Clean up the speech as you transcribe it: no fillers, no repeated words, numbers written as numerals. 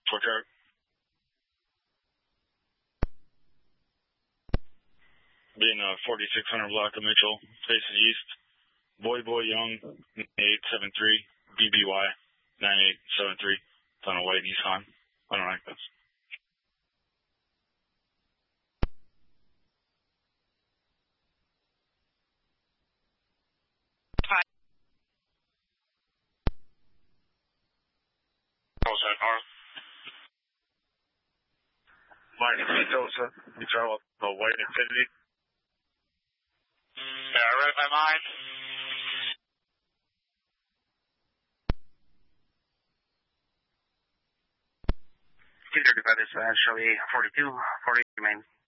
Four chart. Being 4600 block of Mitchell, facing east. Boy Young, 873, BBY, 9873. It's on a white Nissan. I don't like this. What's that, car? Mike Mendoza, you travel a white Infiniti. Yeah, I read my mind. Peter, that is Shelly 42, 40, main.